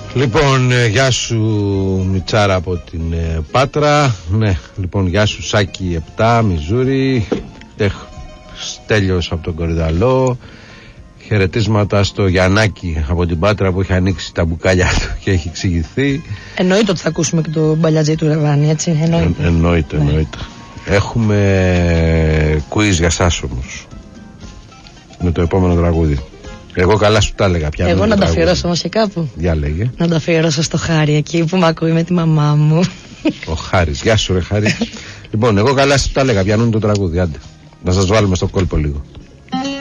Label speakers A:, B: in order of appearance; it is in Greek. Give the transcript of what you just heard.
A: Λοιπόν, γεια σου Μιτσάρα από την Πάτρα. Ναι, λοιπόν, γεια σου Σάκη 7, Μιζούρι. Στέλιος από τον Κορυδαλό. Χαιρετίσματα στο Γιαννάκη από την Πάτρα που έχει ανοίξει τα μπουκάλια του και έχει εξηγηθεί.
B: Εννοείται ότι θα ακούσουμε και το μπαλιατζή του Ρεβάνη, έτσι.
A: Εννοείται. Έχουμε quiz για σας όμως, με το επόμενο τραγούδι. Εγώ καλά σου τα έλεγα πια.
B: Εγώ να τα αφιερώσω όμως και κάπου.
A: Διάλεγε.
B: Να το αφιερώσω στο Χάρη εκεί που με ακούει με τη μαμά μου.
A: Ο Χάρης, γεια σου ρε Χάρη. Λοιπόν, εγώ καλά σου τα έλεγα, πιανούν το τραγούδι, άντε. Να σας βάλουμε στο κόλπο λίγο.